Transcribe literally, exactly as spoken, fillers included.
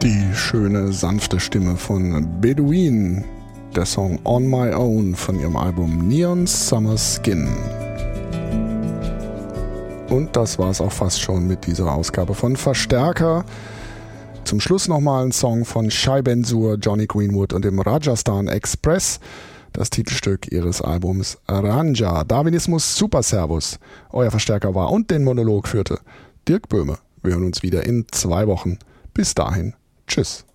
Die schöne, sanfte Stimme von Bedouin, der Song On My Own von ihrem Album Neon Summer Skin. Und das war es auch fast schon mit dieser Ausgabe von Verstärker. Zum Schluss nochmal ein Song von Shai Ben-Zur, Johnny Greenwood und dem Rajasthan Express, das Titelstück ihres Albums Ranja. Darwinismus Super Servus. Euer Verstärker war und den Monolog führte Dirk Böhme. Wir hören uns wieder in zwei Wochen. Bis dahin. Tschüss.